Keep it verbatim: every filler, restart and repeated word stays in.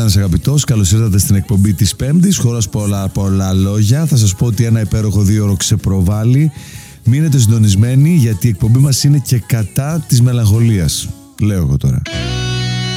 ένας αγαπητός, καλώς ήρθατε στην εκπομπή της Πέμπτης. Χωρίς πολλά, πολλά λόγια, θα σας πω ότι ένα υπέροχο δύο ώρο ξεπροβάλλει. Μείνετε συντονισμένοι, γιατί η εκπομπή μας είναι και κατά της μελαγχολίας. Λέω εγώ τώρα.